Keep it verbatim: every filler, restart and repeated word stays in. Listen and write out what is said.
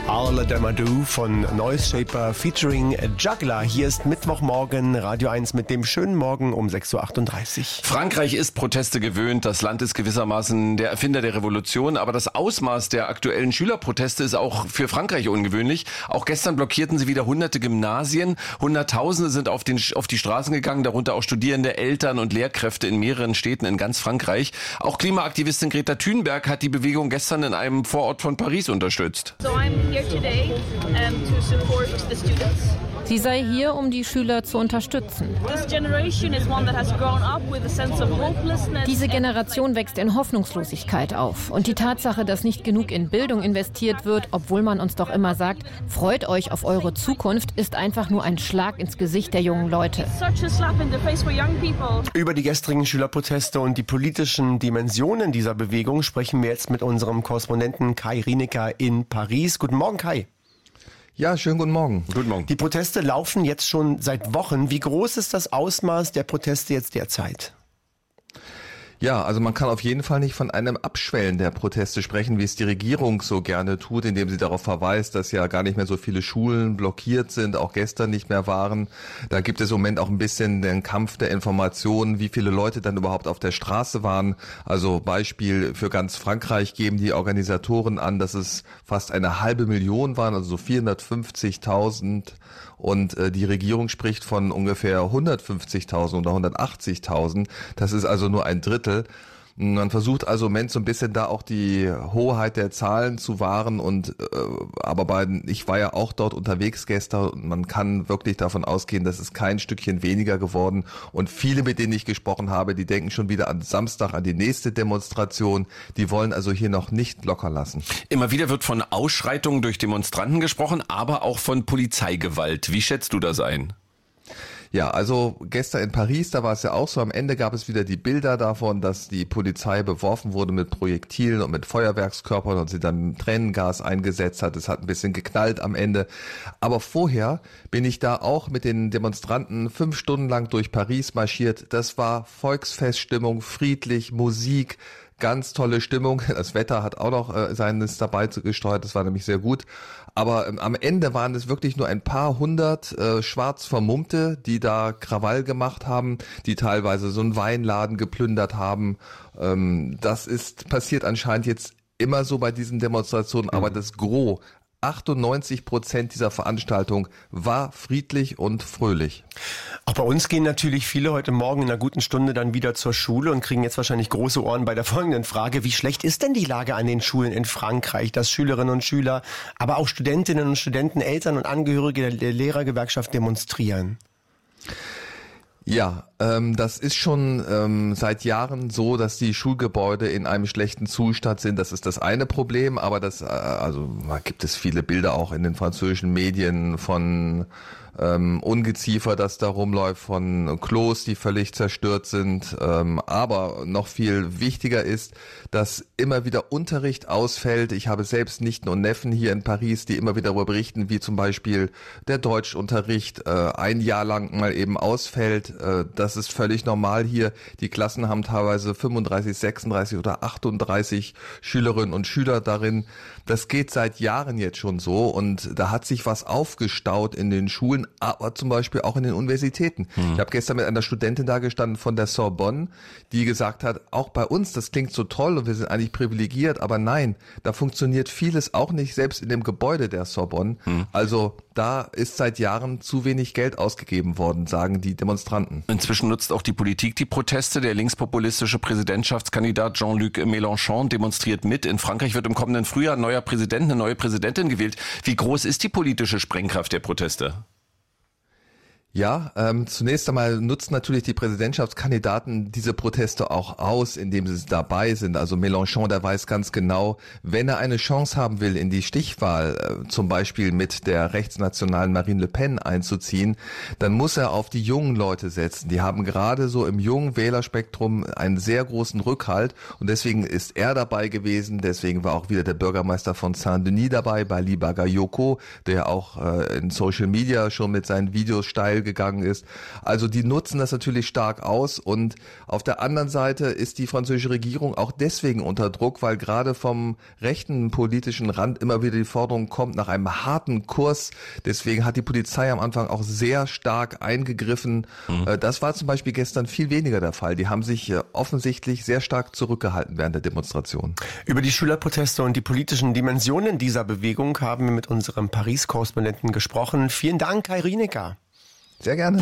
All Damadou von Noise Shaper featuring Juggler. Hier ist Mittwochmorgen, Radio eins mit dem schönen Morgen um sechs Uhr achtunddreißig. Frankreich ist Proteste gewöhnt. Das Land ist gewissermaßen der Erfinder der Revolution. Aber das Ausmaß der aktuellen Schülerproteste ist auch für Frankreich ungewöhnlich. Auch gestern blockierten sie wieder hunderte Gymnasien. Hunderttausende sind auf, den, auf die Straßen gegangen, darunter auch Studierende, Eltern und Lehrkräfte in mehreren Städten in ganz Frankreich. Auch Klimaaktivistin Greta Thunberg hat die Bewegung gestern in einem Vorort von Paris unterstützt. So I'm here today um, to support the students. Sie sei hier, um die Schüler zu unterstützen. Diese Generation wächst in Hoffnungslosigkeit auf. Und die Tatsache, dass nicht genug in Bildung investiert wird, obwohl man uns doch immer sagt, freut euch auf eure Zukunft, ist einfach nur ein Schlag ins Gesicht der jungen Leute. Über die gestrigen Schülerproteste und die politischen Dimensionen dieser Bewegung sprechen wir jetzt mit unserem Korrespondenten Kai Rienecker in Paris. Guten Morgen, Kai. Ja, schönen guten Morgen. Guten Morgen. Die Proteste laufen jetzt schon seit Wochen. Wie groß ist das Ausmaß der Proteste jetzt derzeit? Ja, also man kann auf jeden Fall nicht von einem Abschwellen der Proteste sprechen, wie es die Regierung so gerne tut, indem sie darauf verweist, dass ja gar nicht mehr so viele Schulen blockiert sind, auch gestern nicht mehr waren. Da gibt es im Moment auch ein bisschen den Kampf der Informationen, wie viele Leute dann überhaupt auf der Straße waren. Also Beispiel für ganz Frankreich geben die Organisatoren an, dass es fast eine halbe Million waren, also so vierhundertfünfzigtausend. Und äh, die Regierung spricht von ungefähr hundertfünfzigtausend oder hundertachtzigtausend. Das ist also nur ein Drittel. Man versucht also im Moment so ein bisschen da auch die Hoheit der Zahlen zu wahren und äh, aber bei, ich war ja auch dort unterwegs gestern und man kann wirklich davon ausgehen, das ist kein Stückchen weniger geworden und viele, mit denen ich gesprochen habe, die denken schon wieder an Samstag, an die nächste Demonstration, die wollen also hier noch nicht locker lassen. Immer wieder wird von Ausschreitungen durch Demonstranten gesprochen, aber auch von Polizeigewalt. Wie schätzt du das ein? Ja, also gestern in Paris, da war es ja auch so, am Ende gab es wieder die Bilder davon, dass die Polizei beworfen wurde mit Projektilen und mit Feuerwerkskörpern und sie dann Tränengas eingesetzt hat. Es hat ein bisschen geknallt am Ende. Aber vorher bin ich da auch mit den Demonstranten fünf Stunden lang durch Paris marschiert. Das war Volksfeststimmung, friedlich, Musik, ganz tolle Stimmung. Das Wetter hat auch noch äh, seines dabei gesteuert, das war nämlich sehr gut. Aber ähm, am Ende waren es wirklich nur ein paar hundert äh, schwarz Vermummte, die da Krawall gemacht haben, die teilweise so einen Weinladen geplündert haben. Ähm, das ist passiert anscheinend jetzt immer so bei diesen Demonstrationen, aber das Gros, achtundneunzig Prozent dieser Veranstaltung war friedlich und fröhlich. Auch bei uns gehen natürlich viele heute Morgen in einer guten Stunde dann wieder zur Schule und kriegen jetzt wahrscheinlich große Ohren bei der folgenden Frage. Wie schlecht ist denn die Lage an den Schulen in Frankreich, dass Schülerinnen und Schüler, aber auch Studentinnen und Studenten, Eltern und Angehörige der Lehrergewerkschaft demonstrieren? Ja, ähm, das ist schon ähm, seit Jahren so, dass die Schulgebäude in einem schlechten Zustand sind. Das ist das eine Problem, aber das, äh, also da gibt es viele Bilder auch in den französischen Medien von ähm, Ungeziefer, das da rumläuft, von Klos, die völlig zerstört sind. Ähm, aber noch viel wichtiger ist, dass immer wieder Unterricht ausfällt. Ich habe selbst Nichten und Neffen hier in Paris, die immer wieder darüber berichten, wie zum Beispiel der Deutschunterricht äh, ein Jahr lang mal eben ausfällt. Äh, das ist völlig normal hier. Die Klassen haben teilweise fünfunddreißig, sechsunddreißig oder achtunddreißig Schülerinnen und Schüler darin. Das geht seit Jahren jetzt schon so und da hat sich was aufgestaut in den Schulen, aber zum Beispiel auch in den Universitäten. Hm. Ich habe gestern mit einer Studentin da gestanden von der Sorbonne, die gesagt hat, auch bei uns, das klingt so toll und wir sind eigentlich privilegiert, aber nein, da funktioniert vieles auch nicht, selbst in dem Gebäude der Sorbonne. Hm. Also da ist seit Jahren zu wenig Geld ausgegeben worden, sagen die Demonstranten. Inzwischen nutzt auch die Politik die Proteste. Der linkspopulistische Präsidentschaftskandidat Jean-Luc Mélenchon demonstriert mit. In Frankreich wird im kommenden Frühjahr ein neuer Präsident, eine neue Präsidentin gewählt. Wie groß ist die politische Sprengkraft der Proteste? Ja, ähm, zunächst einmal nutzen natürlich die Präsidentschaftskandidaten diese Proteste auch aus, indem sie dabei sind. Also Mélenchon, der weiß ganz genau, wenn er eine Chance haben will, in die Stichwahl, äh, zum Beispiel mit der rechtsnationalen Marine Le Pen einzuziehen, dann muss er auf die jungen Leute setzen. Die haben gerade so im jungen Wählerspektrum einen sehr großen Rückhalt und deswegen ist er dabei gewesen. Deswegen war auch wieder der Bürgermeister von Saint-Denis dabei, Bali Bagayoko, der auch äh, in Social Media schon mit seinen Videos steil Appell gegangen ist. Also die nutzen das natürlich stark aus und auf der anderen Seite ist die französische Regierung auch deswegen unter Druck, weil gerade vom rechten politischen Rand immer wieder die Forderung kommt nach einem harten Kurs. Deswegen hat die Polizei am Anfang auch sehr stark eingegriffen. Mhm. Das war zum Beispiel gestern viel weniger der Fall. Die haben sich offensichtlich sehr stark zurückgehalten während der Demonstration. Über die Schülerproteste und die politischen Dimensionen dieser Bewegung haben wir mit unserem Paris-Korrespondenten gesprochen. Vielen Dank, Kai Rienecker. Sehr gerne.